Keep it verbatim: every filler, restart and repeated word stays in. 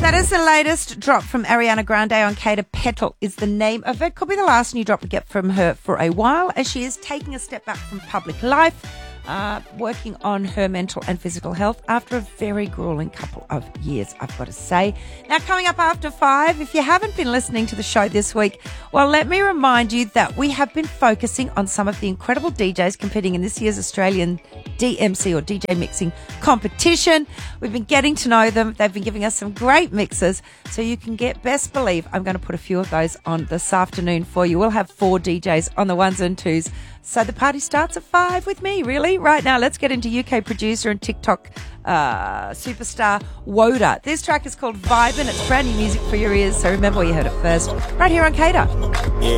That is the latest drop from Ariana Grande on Kata. Petal is the name of it. Could be the last new drop we get from her for a while, as she is taking a step back from public life, uh, working on her mental and physical health after a very grueling couple of years, I've got to say. Now, coming up after five, if you haven't been listening to the show this week, well, let me remind you that we have been focusing on some of the incredible D Js competing in this year's Australian D M C or D J mixing competition. We've been getting to know them. They've been giving us some great mixes, so you can get, best believe, I'm going to put a few of those on this afternoon for you. We'll have four D Js on the ones and twos. So the party starts at five with me, really. Right now, let's get into U K producer and TikTok uh, superstar Woda. This track is called Vibin'. It's brand new music for your ears, so remember where you heard it first. Right here on Kata.